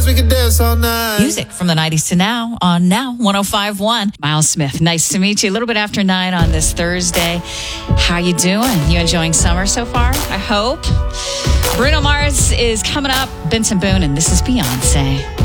we could dance all night. Music from the 90s to now on Now 105.1. Miles Smith, nice to meet you. A little bit after 9 on this Thursday. How you doing? You enjoying summer so far? I hope. Bruno Mars is coming up. Benson Boone, and this is Beyonce.